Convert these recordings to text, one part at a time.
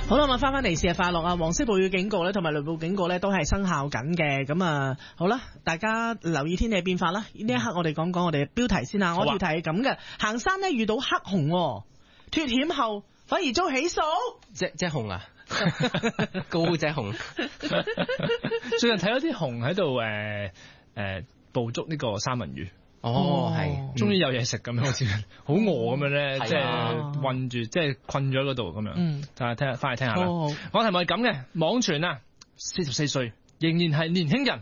好啦，咁啊，翻嚟是日快樂啊！黃色暴雨警告咧，同埋雷暴警告咧，都係生效緊嘅。咁啊，好啦，大家留意天氣變化啦。呢一刻我哋講講我哋嘅標題先啊。我標題係咁嘅：行山咧遇到黑熊，脫險後反而遭起訴。 隻熊啊，高隻熊。 最近睇咗啲熊喺度捕捉呢個三文魚。 哦，係， 終於有嘢食咁樣，好似好餓咁樣咧，即係困住，即係困咗喺嗰度咁樣。睇下，翻嚟聽下啦。我題目係咁嘅，網傳啊，44歲仍然係年輕人。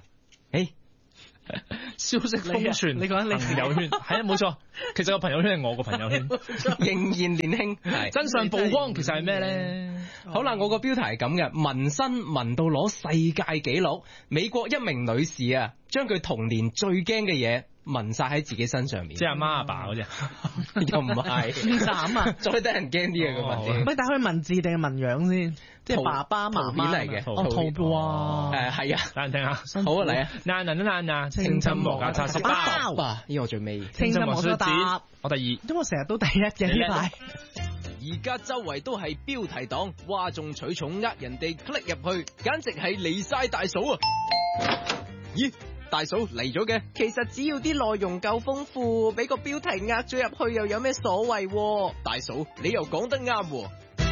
消息瘋傳， 你講你朋友圈係啊，冇錯。其實個朋友圈係我個朋友圈， 仍然年輕。係真相曝光，其實係咩咧？ 好啦，我個標題係咁嘅，紋身紋到攞世界紀錄。美國一名女士啊，將佢童年最驚嘅嘢紋晒喺自己身上面， 即係阿媽阿爸嗰隻， 又唔係咁慘啊！ 再得人驚啲啊個紋。 喂，但係佢文字定係紋樣先？即係爸爸媽媽嚟嘅。 圖哇！ 係啊， 等人聽下。 好啊，嚟啊！ 嗱，青春無價差10包啊！呢個我最尾。 青春無數答， 我第二， 因為我成日都第一嘅呢排。 而家周圍都係標題黨，嘩眾取寵，人哋 click 入去，簡直係離晒大嫂啊！咦？大嫂嚟咗嘅，其實只要啲內容夠豐富，俾個標題呃咗入去又有咩所謂？大嫂，你又講得啱喎。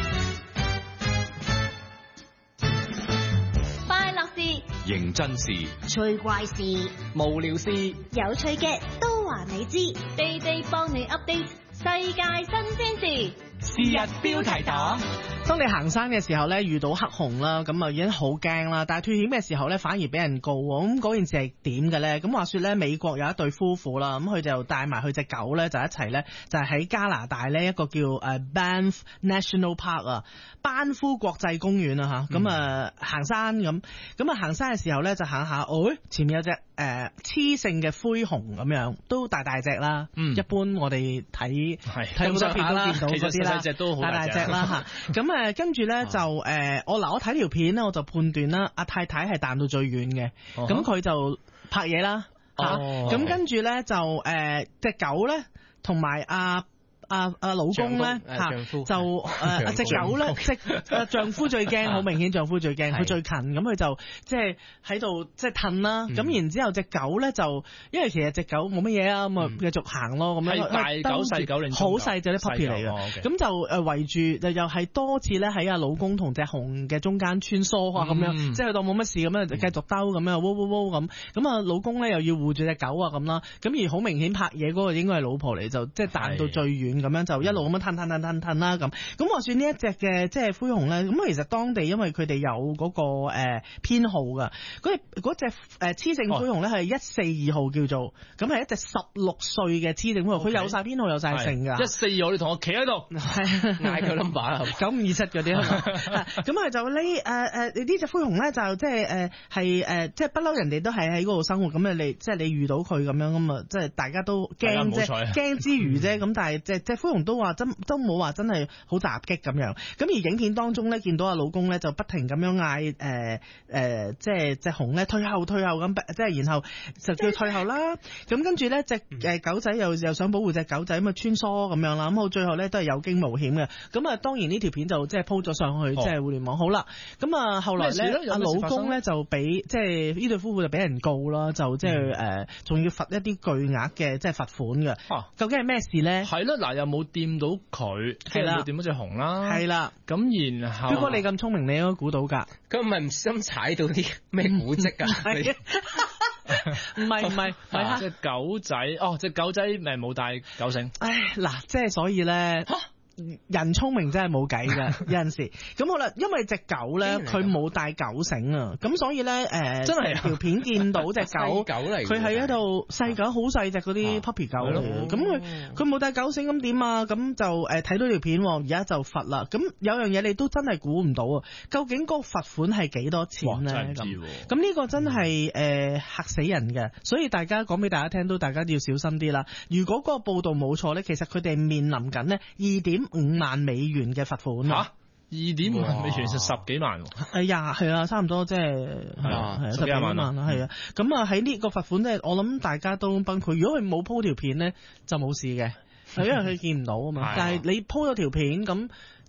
快樂事、 認真事、 趣怪事、 無聊事、 有趣嘅都話你知，地地幫你 update 世界新鮮事。 是日標題黨。 當你行山嘅時候咧，遇到黑熊啦，咁啊已經好驚啦。但係脫險嘅時候咧，反而俾人告喎。咁嗰件事係點嘅咧？咁話說咧，美國有一對夫婦啦，咁佢就帶埋佢隻狗咧，就一齊咧，就係喺加拿大咧一個叫Banff National Park 啊，班夫國際公園啊嚇。咁啊行山咁啊行山嘅時候咧，就行下，前面有隻雌性嘅灰熊咁樣，都大隻啦。一般我哋睇好多片都見到嗰啲啦， 隻都好大隻啦嚇。咁跟住咧就我睇條片咧，我就判斷啦，阿太太係彈到最遠嘅，咁佢就拍嘢啦嚇。咁跟住咧就隻狗咧同埋老公咧嚇，就隻狗咧，丈夫最驚，好明顯丈夫最驚，佢最近，咁佢就即係喺度即係褪啦。咁然之後隻狗咧就，因為其實隻狗冇乜嘢啊，咁啊繼續行咯咁樣。 係大狗細狗定好細隻啲 puppy 嚟嘅，咁就圍住又係多次咧喺阿老公同隻熊嘅中間穿梭啊咁樣，即係當冇乜事咁樣繼續兜咁樣，咁啊老公咧又要護住隻狗啊咁啦，咁而好明顯拍嘢嗰個應該係老婆嚟，就即係彈到最遠。咁樣就一路咁樣褪啦咁。咁話算呢一隻嘅即係灰熊咧，咁其實當地因為佢哋有嗰個編號噶，嗰隻雌性灰熊咧係142號叫做，咁係一隻16歲嘅雌性灰熊，佢有晒編號有晒姓噶。 142號你同我企喺度， 嗌佢 number 啦 ，957嗰啲。咁佢就呢隻灰熊咧就即係係即係不嬲人哋都係喺嗰度生活，咁你即係你遇到佢咁樣咁啊，即係大家都驚啫，驚之餘啫，咁但係即係灰熊都話都冇話真係好襲擊咁樣。咁而影片當中咧，見到阿老公咧就不停咁樣嗌即係隻熊咧退後咁，即係然後就叫退後啦。咁跟住咧隻狗仔又想保護隻狗仔咁啊穿梭咁樣啦。咁到最後咧都係有驚無險嘅。咁啊當然呢條片就即係鋪咗上去即係互聯網。好啦，咁啊後來咧阿老公咧就俾即係呢對夫婦就俾人告啦，就即係仲要罰一啲巨額嘅即係罰款嘅。究竟係咩事咧？ 係啦，嗱又冇掂到佢，即係冇掂到隻熊啦。 係啦， 咁然後， 如果你咁聰明，你應該估到㗎。 佢唔係唔小心踩到啲咩古蹟㗎？ 唔係隻狗仔，隻狗仔咪冇帶狗繩。 嗱，即係所以咧。人聰明真係冇計㗎，有陣時咁好啦，因為隻狗咧佢冇帶狗繩啊，咁所以咧真係條片見到隻狗，佢係喺度細狗，好細隻嗰啲 puppy 狗嚟嘅，咁佢冇帶狗繩咁點啊？咁就睇到條片，而家就罰啦。咁有樣嘢你都真係估唔到啊，究竟嗰個罰款係幾多錢咧？咁呢個真係嚇死人嘅，所以大家講俾大家聽，都大家要小心啲啦。如果嗰個報道冇錯咧，其實佢哋面臨緊呢2.5萬美元嘅罰款啊 ！2.5萬美元就10幾萬喎。 係啊，差唔多即係10幾萬啦，係啊。咁啊喺呢個罰款咧，我諗大家都崩潰。如果佢冇鋪條片咧，就冇事嘅，因為佢見唔到啊嘛。但係你鋪咗條片咁。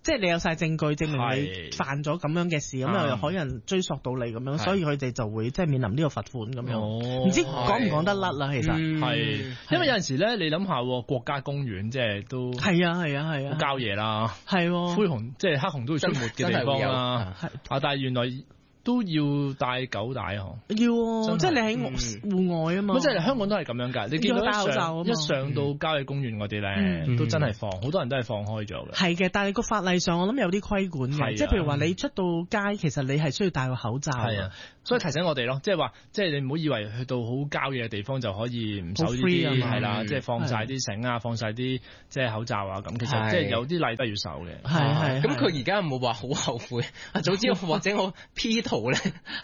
即係你有晒證據證明你犯咗咁樣嘅事，咁又可能追溯到你咁樣，所以佢哋就會即係面臨呢個罰款咁樣。唔知講唔講得甩啦，其實係，因為有陣時咧，你諗下國家公園即係都係啊，郊野啦，係灰熊即係黑熊都會出沒嘅地方啦，但係原來都要戴狗帶嗬，要，即係你喺戶外啊嘛，即係香港都係咁樣㗎。你見到一上到郊野公園嗰啲咧，都真係放，好多人都係放開咗嘅。係嘅，但係個法例上我諗有啲規管嘅，即係譬如話你出到街，其實你係需要戴個口罩。係啊，所以提醒我哋咯，即係話，即係你唔好以為去到好郊野嘅地方就可以唔守呢啲係啦，即係放晒啲繩啊，放晒啲即係口罩啊咁。其實即係有啲例都要守嘅。係。咁佢而家有冇話好後悔？早知或者我 P 圖咧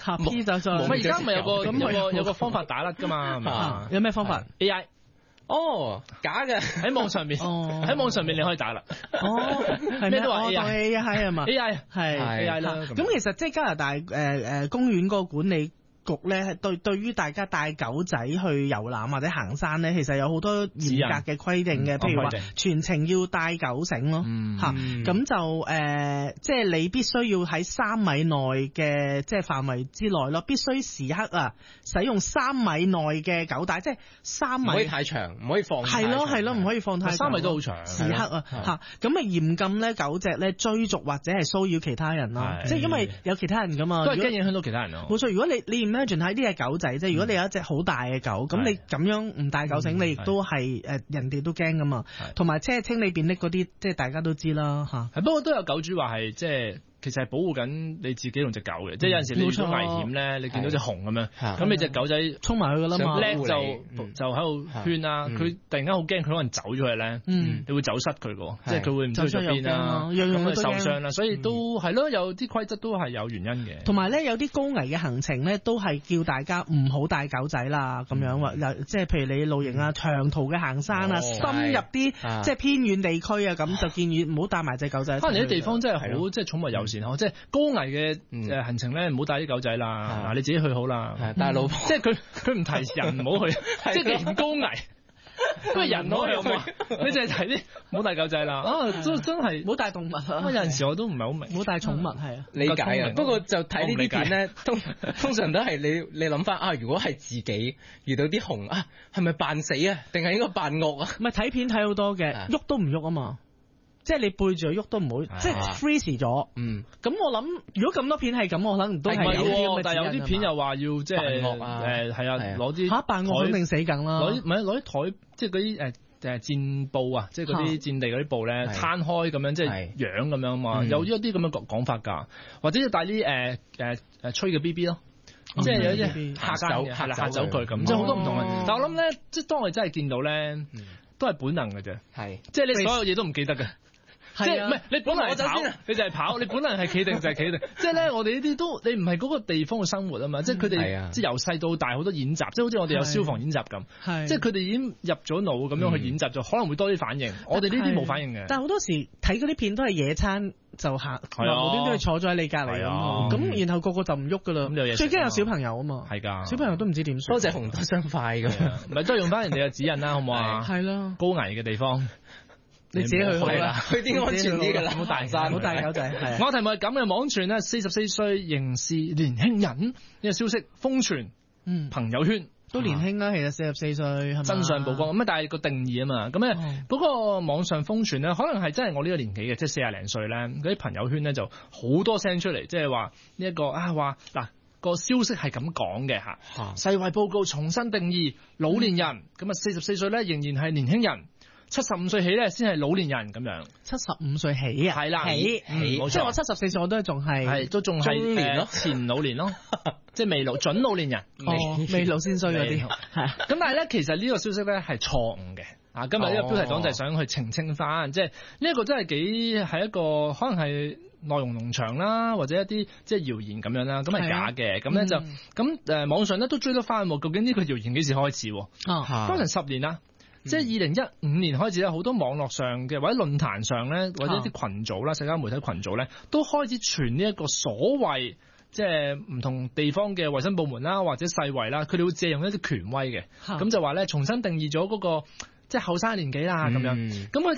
P 就唔係而家咪有個方法打甩㗎嘛？係嘛？有咩方法 ？AI。哦，假嘅喺網上面，喺網上面你可以打啦。哦，咩都話 AI 係嘛 ？AI 係 AI 啦。咁其實即係加拿大公園嗰個管理局咧，對於大家帶狗仔去遊覽或者行山咧，其實有好多嚴格嘅規定嘅，譬如話全程要帶狗繩咯，咁就即係你必須要喺3米內嘅即係範圍之內咯，必須時刻使用3米內嘅狗帶，即係3米唔可以太長，唔可以放係咯，唔可以放太長，3米都好長時刻咁嚴禁咧狗隻咧追逐或者係騷擾其他人啦，即係因為有其他人噶嘛，都係驚影響到其他人咯。冇錯，如果你imagine 喺呢隻狗仔，即係如果你有一隻好大嘅狗，咁你咁樣唔帶狗繩，你亦都係人哋都驚噶嘛。同埋即係清理便溺嗰啲，即係大家都知啦嚇。係不過都有狗主話係即係。其實係保護緊你自己同隻狗嘅，即係有陣時你遇到危險咧，你見到隻熊咁樣，咁你隻狗仔衝埋去㗎啦嘛，叻就喺度圈啦，佢突然間好驚，佢可能走咗去咧，你會走失佢嘅，即係佢會唔知去咗邊啦，咁佢受傷啦，所以都係咯，有啲規則都係有原因嘅。同埋咧，有啲高危嘅行程咧，都係叫大家唔好帶狗仔啦，咁樣或即係譬如你露營啊、長途嘅行山啊、深入啲即係偏遠地區啊，咁就建議唔好帶埋隻狗仔。可能啲地方真係好，即係寵物友善。即係高危嘅行程咧，唔好帶啲狗仔啦。嗱，你自己去好啦。帶老婆，即係佢唔提人唔好去，即係既然高危，不過人可以去嘛？你淨係提啲唔好帶狗仔啦。真係唔好帶動物啊！有陣時我都唔係好明，唔好帶寵物係啊。理解啊，不過就睇呢啲片咧，通常都係你諗翻如果係自己遇到啲熊係咪扮死啊？定係應該扮惡啊？唔係睇片睇好多嘅，喐都唔喐啊嘛。即係你背住佢喐都唔好，即係 freeze 咗。咁我諗，如果咁多片係咁，我可能都係有啲，但係有啲片又話要即係攞啲扮惡肯定死梗啦。攞啲台，即係嗰啲戰布啊，即係嗰啲戰地嗰啲布咧攤開咁樣，即係樣咁樣嘛。有一啲咁樣講法㗎，或者要帶啲吹嘅 BB 咯，即係有啲嚇走佢咁，即係好多唔同嘅。但係我諗咧，即係當我哋真係見到咧，都係本能嘅啫，即係你所有嘢都唔記得嘅。即係唔係你本來係跑，你就係跑；你本來係企定就係企定。即係咧，我哋呢啲都你唔係嗰個地方嘅生活啊嘛。即係佢哋即係由細到大好多演習，即係好似我哋有消防演習咁。即係佢哋已經入咗腦咁樣去演習咗，可能會多啲反應。我哋呢啲冇反應嘅。但係好多時睇嗰啲片都係野餐就行，無端端坐咗喺你隔離咁，然後個個就唔喐噶啦。最驚有小朋友啊嘛。係㗎，小朋友都唔知點算。多謝紅多雙快㗎，唔係都係用翻人哋嘅指引啦，好唔好啊？係咯，高危嘅地方。你自己去好啦，去啲安全啲㗎啦，唔好大山，唔好帶狗仔。我題目係咁嘅，網傳咧44歲刑事年輕人呢個消息瘋傳，朋友圈都年輕啦，其實44歲係咪？真相曝光咁但係個定義啊嘛，咁咧嗰個網上瘋傳咧，可能係真係我呢個年紀嘅，即係40零歲咧，嗰啲朋友圈咧就好多聲出嚟，即係話呢一個話嗱個消息係咁講嘅嚇，世衛報告重新定義老年人，咁44歲咧仍然係年輕人。75歲起咧先係老年人咁樣，75歲起啊，係啦，起，即係我74歲我都仲係中年咯，前老年咯，即係未老準老年人，未老先衰嗰啲，係。咁但係咧，其實呢個消息咧係錯誤嘅。今日呢個標題黨就係想去澄清翻，即係呢一個真係幾係一個可能係內容農場啦，或者一啲即係謠言咁樣啦，咁係假嘅。咁咧就咁網上咧都追得翻，究竟呢個謠言幾時開始？當成10年啦。即係2015年開始咧，好多網絡上嘅或者論壇上咧，或者啲群組啦、社交媒體群組咧，都開始傳呢一個所謂即係唔同地方嘅衛生部門啦，或者世衛啦，佢哋會借用一啲權威嘅，咁就話咧重新定義咗嗰個即係後生年紀啦咁樣，咁佢就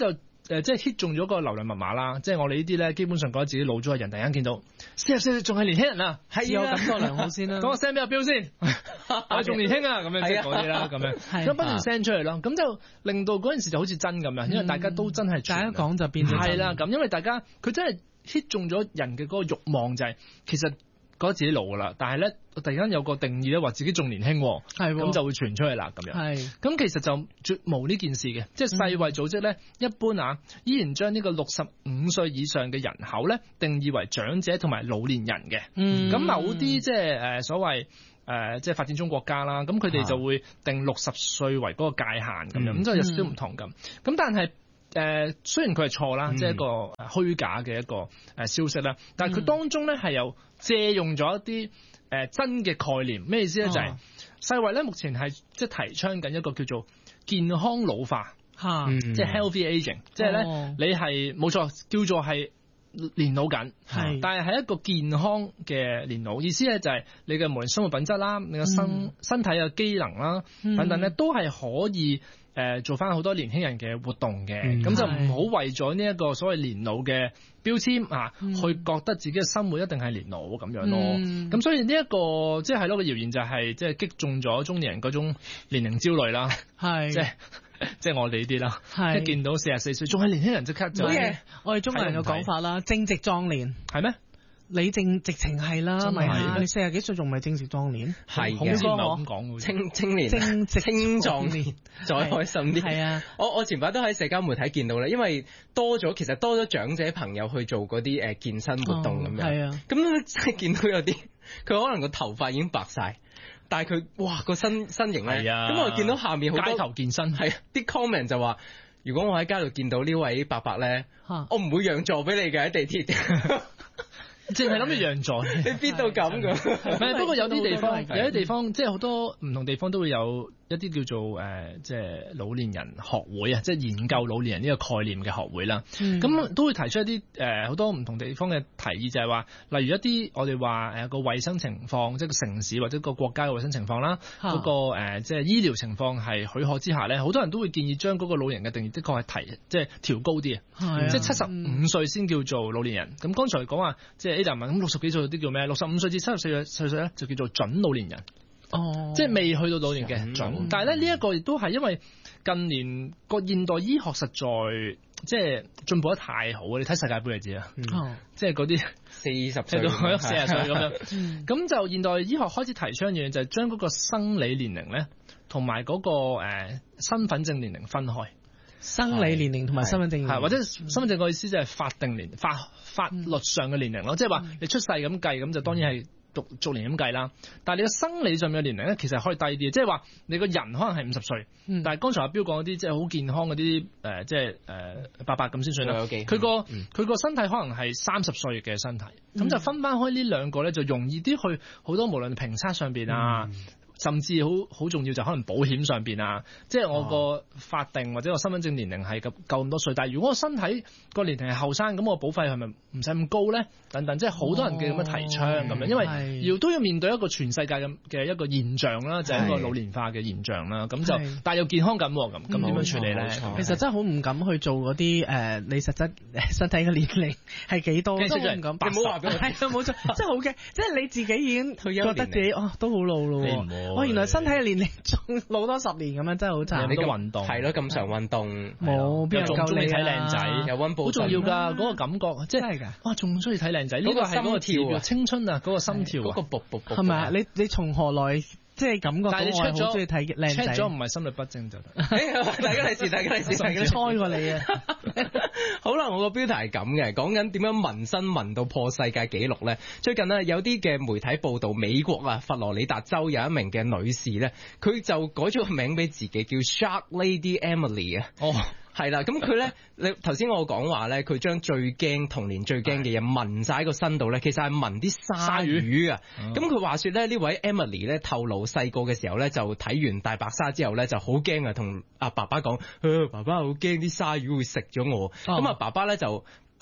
即係 hit 中咗個流量密碼啦，即係我哋呢啲咧，基本上覺得自己老咗嘅人，突然間見到44歲仲係年輕人啊， 係有感覺良好先啦。 講個 send 俾阿標先，我仲年輕啊，咁樣即係嗰啲啦，咁樣咁不斷 send 出嚟咯，咁就令到嗰陣時就好似真咁樣，因為大家都真係大家講就變咗係啦，咁因為大家佢真係 hit 中咗人嘅嗰個慾望就係其實。覺得自己老噶啦，但係咧突然間有個定義咧，話自己仲年輕，咁就會傳出嚟啦，咁樣。係，咁其實就絕無呢件事嘅，即係世衛組織咧，一般依然將呢個65歲以上嘅人口咧定義為長者同埋老年人嘅。咁某啲即係所謂即係發展中國家啦，咁佢哋就會定60歲為嗰個界限咁樣，咁就有少少唔同咁。咁但係。雖然佢係錯啦，即係一個虛假嘅一個消息啦，但係佢當中咧係有借用咗一啲真嘅概念，咩意思咧？就係世衛咧目前係即係提倡緊一個叫做健康老化，即係 healthy aging，即係咧你係冇錯叫做係年老緊，但係一個健康嘅年老，意思咧就係你嘅無論生活品質啦，你嘅身體嘅機能啦等等咧都係可以。做翻好多年輕人嘅活動嘅，咁就唔好為咗呢一個所謂年老嘅標籤去覺得自己嘅生活一定係年老咁樣咯。咁所以呢一個即係咯個謠言就係即係擊中咗中年人嗰種年齡焦慮啦，即係我哋呢啲啦，一見到44歲仲係年輕人即刻就我哋中國人嘅講法啦，正值壯年係咩？你直情係啦，咪係你40幾歲仲唔係正值壯年？ 係嘅，咁講青年、青壯年再開心啲。係啊，我前排都喺社交媒體見到咧，因為其實多咗長者朋友去做嗰啲健身活動咁樣。係啊，咁真係見到有啲佢可能個頭髮已經白晒，但係佢哇個身形咧，咁我見到下面好多街頭健身係啲 comment 就話：如果我喺街度見到呢位伯伯咧，我唔會讓座俾你嘅喺地鐵。 淨係諗住讓座， 你邊度咁噶？ 唔係，不過有啲地方，即係好多唔同地方都會有一啲叫做即係老年人學會啊，即係研究老年人呢個概念嘅學會啦。咁都會提出一啲好多唔同地方嘅提議，就係話，例如一啲我哋話個衛生情況，即係個城市或者個國家嘅衛生情況啦，嗰個即係醫療情況係許可之下咧，好多人都會建議將嗰個老年人嘅定義的確係即係調高啲啊，即係75歲先叫做老年人。咁剛才講話即係 Ada 問咁60幾歲啲叫咩？65歲至74歲咧就叫做準老年人。即係未去到老年嘅準，但係咧呢一個亦都係因為近年個現代醫學實在即係進步得太好啊！你睇世界盃就知啦，即係嗰啲40歲到40歲咁樣，咁就現代醫學開始提倡一樣嘢，就係將嗰個生理年齡咧同埋嗰個身份證年齡分開。 生理年齡同埋身份證年齡， 或者身份證個意思就係法定年法律上嘅年齡咯，即係話你出世咁計，咁就當然係。逐年咁計啦，但係你個生理上面嘅年齡咧，其實可以低啲，即係話你個人可能係50歲，但係剛才阿標講嗰啲即係好健康嗰啲即係伯伯咁先算啦。佢個身體可能係30歲嘅身體，咁就分翻開呢兩個咧，就容易啲去好多無論評測上邊啊。甚至好重要就可能保險上邊啊，即係我個法定或者個身份證年齡係夠咁多歲，但係如果我身體個年齡係後生，咁我保費係咪唔使咁高咧？等等，即係好多人嘅咁樣提倡咁樣，因為都要面對一個全世界嘅一個現象啦，就係一個老年化嘅現象啦。咁就但係又健康感喎，咁點樣處理咧？ 其實真係好唔敢去做嗰啲你實質身體嘅年齡係幾多都唔敢。 你唔好話俾我聽， 冇錯，真係好嘅，即係你自己已經覺得自己都好老咯。原來身體嘅年齡仲老多10年咁樣，真係好慘。 你嘅運動係咯，咁常運動冇邊仲中意睇靚仔， 又溫補， 好重要㗎嗰個感覺，即係哇，仲中意睇靚仔。呢個係嗰個跳青春啊，嗰個心跳嗰個卜卜卜係咪啊？你從何來即係感覺？但係你出咗中意睇靚仔， 出咗唔係心律不正就得。 大家利是， 猜過你啊！ 好啦，我個標題係咁嘅，講緊點樣紋身紋到破世界紀錄咧。最近呢，有啲嘅媒體報道，美國佛羅里達州有一名嘅女士咧，佢就改咗個名俾自己，叫 Shark Lady Emily 啊。哦。係啦，咁佢咧，你頭先我講話咧，佢將童年最驚嘅嘢紋晒喺個身度咧，其實係紋啲鯊魚啊。咁佢話說咧，呢位 Emily 咧透露細個嘅時候咧，就睇完大白鯊之後咧，就好驚啊，同阿爸爸講，爸爸好驚啲鯊魚會食咗我。咁爸爸咧就不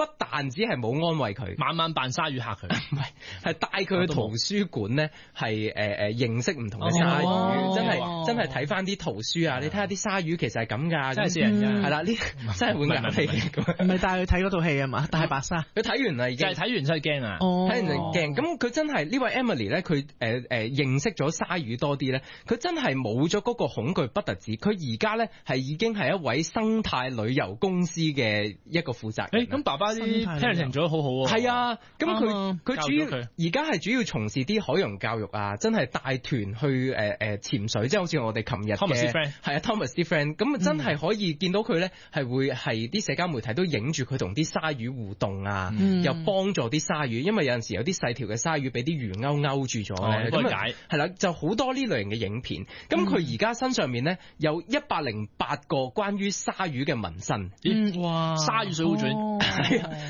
不但只係冇安慰佢， 晚晚扮鯊魚嚇佢， 唔係，係帶佢去圖書館咧，係認識唔同嘅鯊魚，真係睇翻啲圖書啊！你睇下啲鯊魚其實係咁㗎， 真係試人㗎， 係啦，呢真係會咬你嘅， 唔係帶佢睇嗰套戲啊嘛，大白鯊， 佢睇完啦已經， 就係睇完真係驚啊， 睇完就驚。咁佢真係呢位 Emily 咧，佢認識咗鯊魚多啲咧，佢真係冇咗嗰個恐懼不特止，佢而家咧係已經係一位生態旅遊公司嘅一個負責人。 咁爸爸啲 parenting 做得好好喎。 係啊，咁佢主要而家係主要從事啲海洋教育啊，真係帶團去潛水，即係好似我哋琴日嘅 Thomas 啲 friend，咁真係可以見到佢咧係會係啲社交媒體都影住佢同啲鯊魚互動啊，又幫助啲鯊魚，因為有陣時有啲細條嘅鯊魚俾啲魚勾住咗咧，咁係啦，就好多呢類型嘅影片。咁佢而家身上面咧有108個關於鯊魚嘅紋身。 哇！鯊魚水好準， 係啊，